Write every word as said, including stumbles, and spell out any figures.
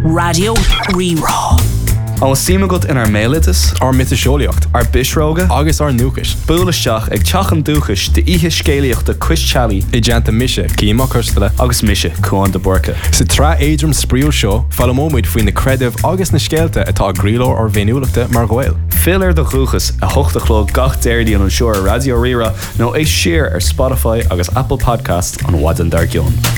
Radio Rerá. An símagat in ar mélitas, ar mitiseolaíocht, ar bisróga, agus ar núchas. Búlaisteach ag teachan dúchas de ihe scéalaíocht de Chris Challey, I deanta mise, címa custala, agus mise Cuan de Borca. Sa tra éidrim spríol seo, fallamóid faoin na credibh agus na scéalta atá gríló ar bhéiniúlachta mar ghail. Filar de chuchas a hochtachló gach déirdí an seoir Radio Rerá nó é siar ar Spotify agus Apple Podcast an Wadan Dargion.